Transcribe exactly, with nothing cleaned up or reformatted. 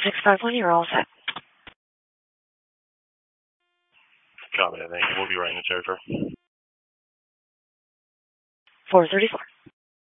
six five one, you're all set. Copy that, thank you. We'll be right in the charger. four thirty-four.